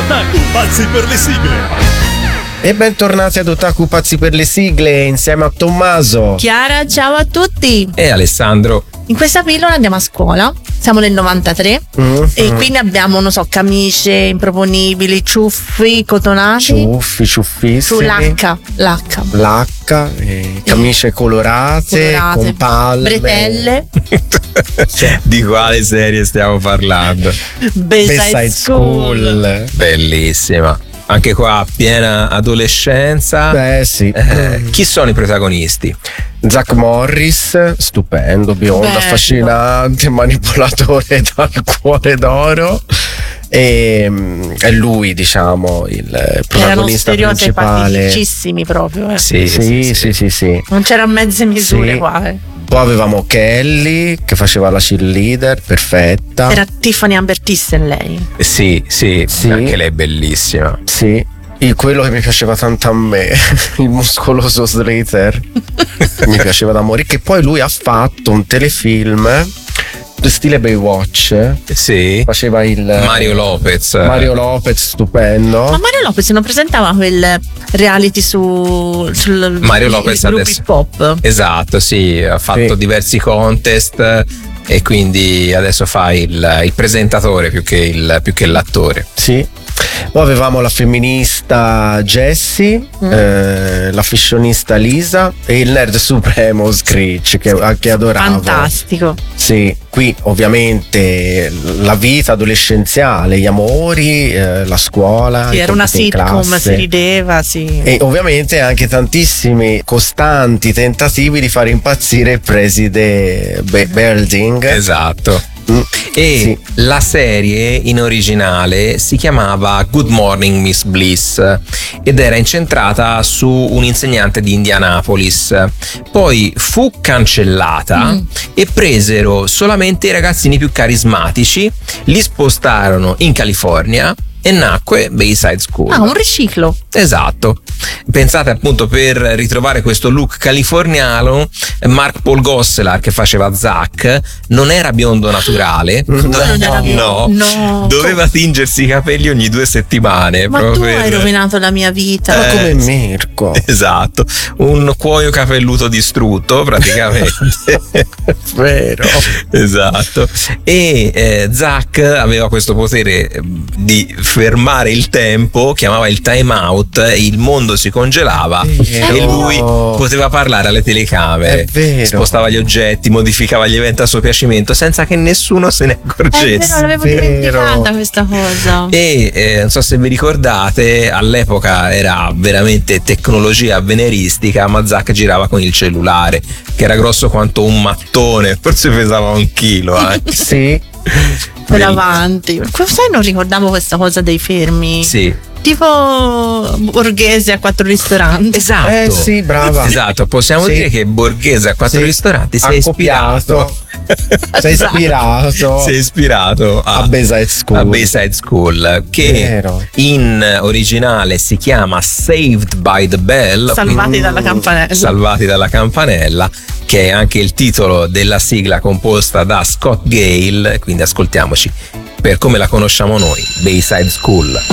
Otaku pazzi per le sigle. E bentornati ad Otaku pazzi per le sigle insieme a Tommaso, Chiara, ciao a tutti. E Alessandro. In questa pillola andiamo a scuola, siamo nel 93 e quindi abbiamo, non so, camicie improponibili, ciuffi, cotonati. ciuffissimi, Su l'H. Camicie colorate con palme, bretelle. Di quale serie stiamo parlando? Bayside School. Bellissima. Anche qua piena adolescenza. Beh sì. Chi sono i protagonisti? Zack Morris, stupendo, biondo, Bello. affascinante, manipolatore dal cuore d'oro. E è lui, diciamo, il Erano protagonista stereotipi principale. paticissimi proprio. Sì. Non c'era mezze misure Sì. qua. Poi avevamo Kelly che faceva la cheerleader, perfetta. Era Tiffany Amber Thyssen lei. Sì, anche lei è bellissima. Sì, quello che mi piaceva tanto a me, il muscoloso Slater, mi piaceva da morire. Che poi lui ha fatto un telefilm stile Baywatch. Sì. Faceva il Mario Lopez, stupendo. Ma Mario Lopez non presentava quel reality sul Mario Lopez gruppi adesso. pop? Esatto, sì, ha fatto diversi contest e quindi adesso fa il presentatore più che l'attore. Sì. Poi avevamo la femminista Jessie, la fashionista Lisa e il nerd supremo Screech che adoravo. Fantastico. Sì, qui ovviamente la vita adolescenziale, gli amori, la scuola. Sì, era una sitcom, classe. si rideva, sì. E ovviamente anche tantissimi costanti tentativi di fare impazzire il preside Belding. Esatto. E la serie in originale si chiamava Good Morning Miss Bliss ed era incentrata su un insegnante di Indianapolis. Poi fu cancellata e presero solamente i ragazzini più carismatici, li spostarono in California e nacque Bayside School. Un riciclo. Esatto. Pensate appunto, per ritrovare questo look californiano, Mark Paul Gosselaar che faceva Zack non era biondo naturale. No. Doveva tingersi i capelli ogni 2 settimane. Ma tu hai rovinato la mia vita. Ma come Mirko. Esatto. Un cuoio capelluto distrutto praticamente. Vero. Esatto. E Zack aveva questo potere di fermare il tempo, chiamava il time out, il mondo si congelava e lui poteva parlare alle telecamere, spostava gli oggetti, modificava gli eventi a suo piacimento senza che nessuno se ne accorgesse. Non l'avevo dimenticata questa cosa. E non so se vi ricordate, all'epoca era veramente tecnologia avveniristica, ma Zack girava con il cellulare che era grosso quanto un mattone, forse pesava 1 chilo. Sì. Per avanti. Sai, non ricordavo questa cosa dei fermi. Sì. Tipo Borghese a 4 ristoranti. Esatto. Sì, brava. Esatto, possiamo dire che Borghese a 4 ristoranti si è ispirato. Sei ispirato a Bayside School. A Bayside School, che in originale si chiama Saved by the Bell. Salvati dalla campanella, che è anche il titolo della sigla composta da Scott Gale. Quindi ascoltiamoci per come la conosciamo noi, Bayside School.